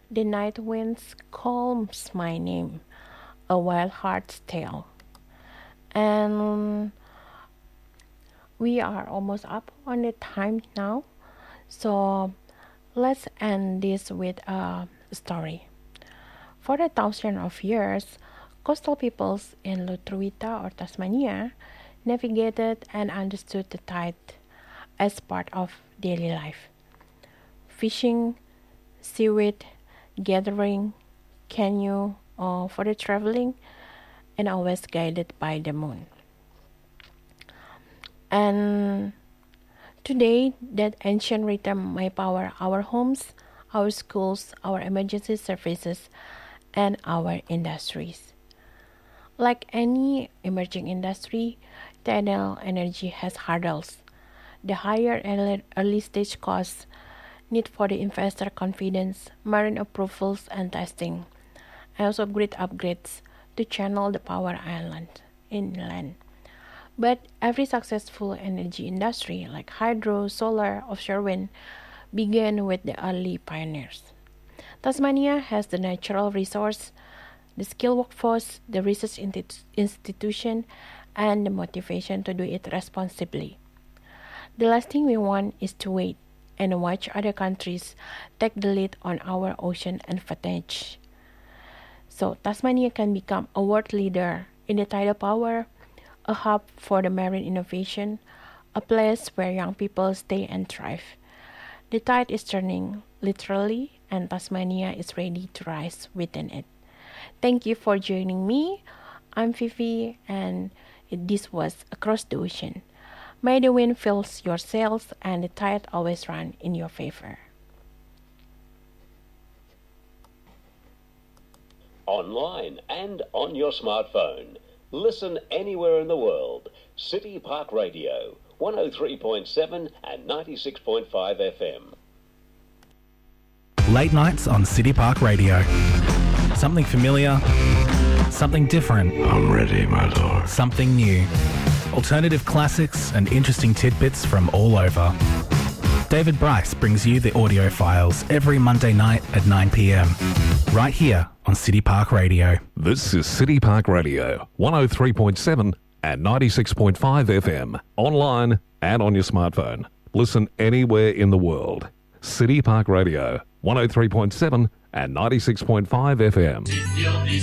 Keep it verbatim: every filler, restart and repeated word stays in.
The night winds calms my name, a wild heart's tale. And we are almost up on the time now. So let's end this with a story. For a thousand of years, coastal peoples in Lutruwita or Tasmania navigated and understood the tide as part of daily life. Fishing, seaweed, gathering, canoe, or for the traveling, and always guided by the moon. And today, that ancient rhythm may power our homes, our schools, our emergency services, and our industries. Like any emerging industry, tidal energy has hurdles. The higher early stage costs, need for the investor confidence, marine approvals and testing, and also grid upgrades to channel the power island inland. But every successful energy industry like hydro, solar, offshore wind began with the early pioneers. Tasmania has the natural resource, the skilled workforce, the research institution, and the motivation to do it responsibly. The last thing we want is to wait and watch other countries take the lead on our ocean advantage. So Tasmania can become a world leader in the tidal power, a hub for the marine innovation, a place where young people stay and thrive. The tide is turning, literally, and Tasmania is ready to rise within it. Thank you for joining me. I'm Vivi, and this was Across the Ocean. May the wind fills your sails and the tide always run in your favor. Online and on your smartphone. Listen anywhere in the world. City Park Radio, one oh three point seven and ninety-six point five F M. Late nights on City Park Radio. Something familiar, something different. I'm ready, my lord. Something new. Alternative classics and interesting tidbits from all over. David Bryce brings you the audio files every Monday night at nine p.m. right here on City Park Radio. This is City Park Radio, one oh three point seven and ninety-six point five F M. Online and on your smartphone. Listen anywhere in the world. City Park Radio, one oh three point seven and ninety-six point five F M.